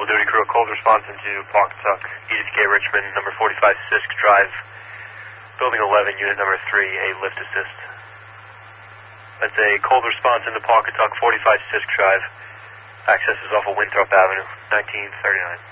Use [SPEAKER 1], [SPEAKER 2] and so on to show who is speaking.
[SPEAKER 1] mobile duty crew, a cold response into Pawcatuck, EDK Richmond, number 45 Sisk Drive, building 11, unit number 3, a lift assist. That's a cold response into Pawcatuck, 45 Sisk Drive. Access is off of Winthrop Avenue, 1939.